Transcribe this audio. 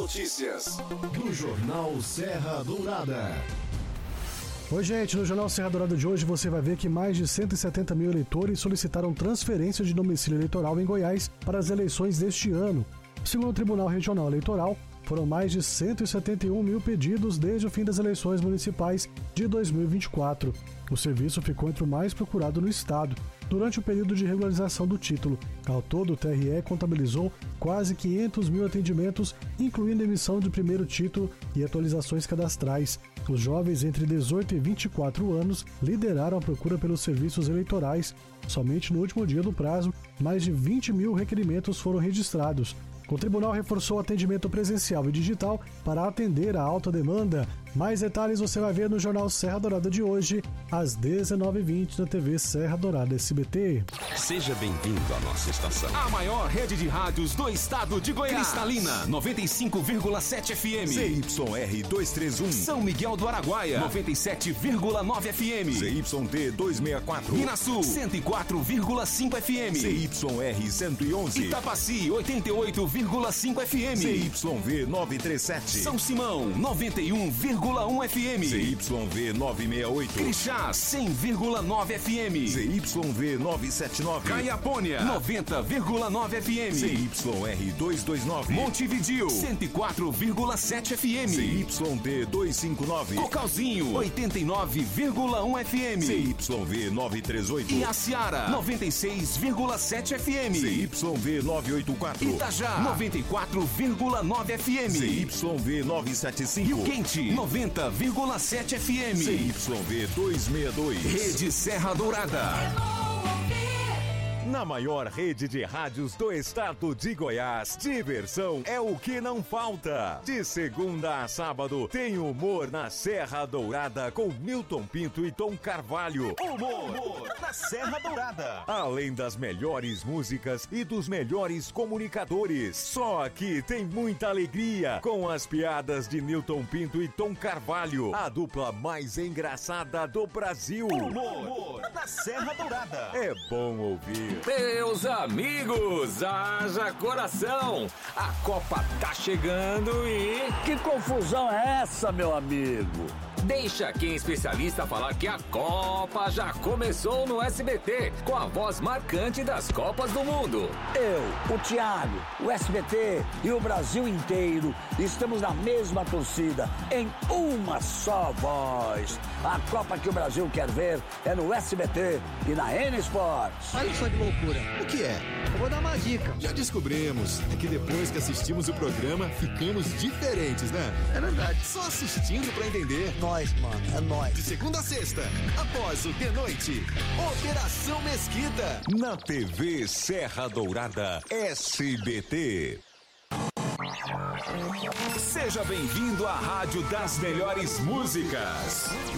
notícias do Jornal Serra Dourada. Oi, gente, no Jornal Serra Dourada de hoje você vai ver que mais de 170 mil eleitores solicitaram transferência de domicílio eleitoral em Goiás para as eleições deste ano. Segundo o Tribunal Regional Eleitoral, foram mais de 171 mil pedidos desde o fim das eleições municipais de 2024. O serviço ficou entre o mais procurado no estado durante o período de regularização do título. Ao todo, o TRE contabilizou quase 500 mil atendimentos, incluindo emissão de primeiro título e atualizações cadastrais. Os jovens entre 18 e 24 anos lideraram a procura pelos serviços eleitorais. Somente no último dia do prazo, mais de 20 mil requerimentos foram registrados. O tribunal reforçou o atendimento presencial e digital para atender a alta demanda. Mais detalhes você vai ver no Jornal Serra Dourada de hoje, às 19h20 na TV Serra Dourada SBT. Seja bem-vindo à nossa estação. A maior rede de rádios do estado de Goiás. Cristalina, 95,7 FM. ZYR 231. São Miguel do Araguaia, 97,9 FM. ZYT 264. Minasul, 104,5 FM. ZYR 111. Itapaci, 88,5 FM. ZYV 937. São Simão, 91,1 FM. ZYV 968. Crixás, 100,9 FM. ZYV 979. Caiapônia, 90,9 FM. ZYR 229. Montevidil, 104,7 FM. ZYD 259. Cocalzinho, 89,1 FM. ZYV 938. E Aciara, 96,7 FM. ZYV 984. Itajá, 94,9 FM. ZYV 975. Rio Quente, 90,7 FM. ZYV 262. Rede Serra Dourada. Na maior rede de rádios do estado de Goiás, diversão é o que não falta. De segunda a sábado, tem humor na Serra Dourada com Milton Pinto e Tom Carvalho. Humor na Serra Dourada. Além das melhores músicas e dos melhores comunicadores. Só aqui tem muita alegria com as piadas de Milton Pinto e Tom Carvalho, a dupla mais engraçada do Brasil. Humor na Serra Dourada. É bom ouvir. Meus amigos, haja coração! A Copa tá chegando e... Que confusão é essa, meu amigo? Deixa quem é especialista falar que a Copa já começou no SBT, com a voz marcante das Copas do Mundo. Eu, o Thiago, o SBT e o Brasil inteiro estamos na mesma torcida, em uma só voz. A Copa que o Brasil quer ver é no SBT e na N Sports. Olha só que loucura. O que é? Eu vou dar uma dica. Já descobrimos. É que depois que assistimos o programa, ficamos diferentes, né? É verdade. Só assistindo pra entender. Nós, mano, é nóis. De segunda a sexta, após o de noite, Operação Mesquita. Na TV Serra Dourada SBT. Seja bem-vindo à Rádio das Melhores Músicas.